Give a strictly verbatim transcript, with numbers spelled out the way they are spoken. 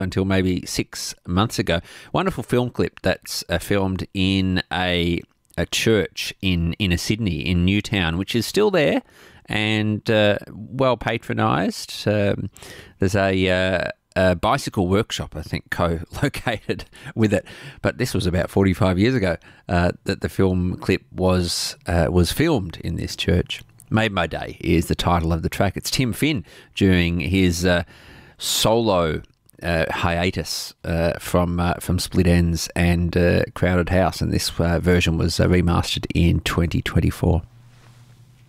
until maybe six months ago. Wonderful film clip that's uh, filmed in a a church in inner Sydney, in Newtown, which is still there and uh, well patronised. Um, there's a, uh, a bicycle workshop, I think, co-located with it. But this was about forty-five years ago uh, that the film clip was uh, was filmed in this church. Made My Day is the title of the track. It's Tim Finn during his uh, solo uh, hiatus uh, from uh, from Split Enz and uh, Crowded House, and this uh, version was uh, remastered in twenty twenty-four.